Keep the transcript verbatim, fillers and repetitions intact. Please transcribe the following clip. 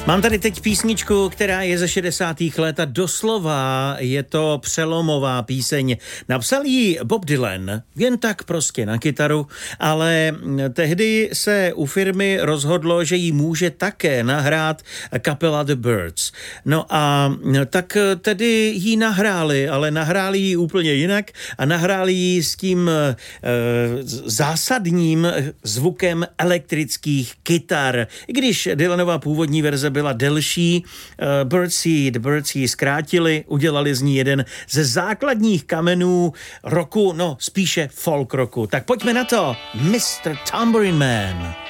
Mám tady teď písničku, která je ze šedesátých let a doslova je to přelomová píseň. Napsal ji Bob Dylan, jen tak prostě na kytaru, ale tehdy se u firmy rozhodlo, že ji může také nahrát kapela The Byrds. No a tak tedy ji nahráli, ale nahráli ji úplně jinak a nahráli ji s tím e, zásadním zvukem elektrických kytar. I když Dylanova původní verze byla delší, uh, Byrds ji, The Byrds ji zkrátili, udělali z ní jeden ze základních kamenů roku, no spíše folk roku. Tak pojďme na to, mister Tambourine Man.